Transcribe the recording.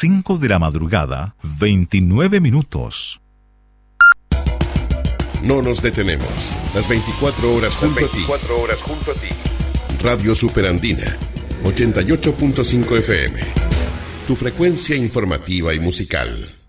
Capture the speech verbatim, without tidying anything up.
cinco de la madrugada, veintinueve minutos. No nos detenemos. Las veinticuatro horas junto Las veinticuatro a ti. horas junto a ti. Radio Superandina, ochenta y ocho punto cinco F M. Tu frecuencia informativa y musical.